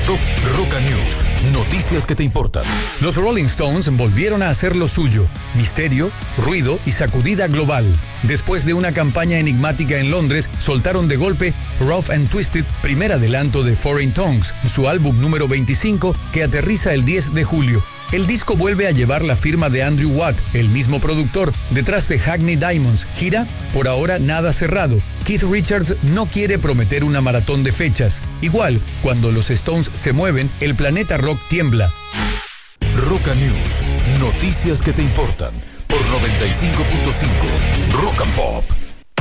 Roca News, noticias que te importan. Los Rolling Stones volvieron a hacer lo suyo: misterio, ruido y sacudida global. Después de una campaña enigmática en Londres, soltaron de golpe Rough and Twisted, primer adelanto de Foreign Tongues, su álbum número 25, que aterriza el 10 de julio. El disco vuelve a llevar la firma de Andrew Watt, el mismo productor, detrás de Hackney Diamonds. Gira, por ahora nada cerrado. Keith Richards no quiere prometer una maratón de fechas. Igual, cuando los Stones se mueven, el planeta rock tiembla. Roca News, noticias que te importan. Por 95.5 Rock and Pop.